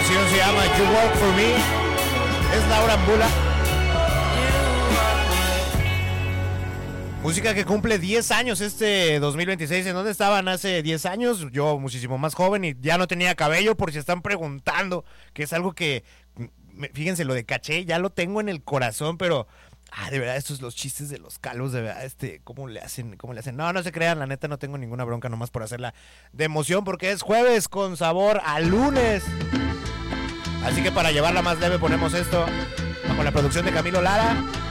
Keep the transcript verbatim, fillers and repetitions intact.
canción se llama You Work For Me. Es Laura Mbula. Música que cumple diez años este dos mil veintiséis. ¿En dónde estaban hace diez años? Yo muchísimo más joven y ya no tenía cabello, por si están preguntando, que es algo que, fíjense, lo de caché ya lo tengo en el corazón, pero... Ah, de verdad, estos los chistes de los calvos, de verdad, este, ¿cómo le hacen? ¿Cómo le hacen? No, no se crean, la neta no tengo ninguna bronca nomás por hacerla de emoción, porque es jueves con sabor a lunes. Así que para llevarla más leve ponemos esto bajo la producción de Camilo Lara.